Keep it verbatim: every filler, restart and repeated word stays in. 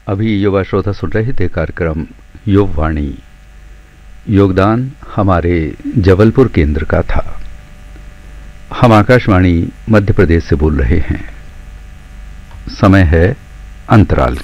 अभी युवा श्रोता सुन रहे थे कार्यक्रम युववाणी। योगदान हमारे जबलपुर केंद्र का था। हम आकाशवाणी मध्य प्रदेश से बोल रहे हैं। समय है अंतराल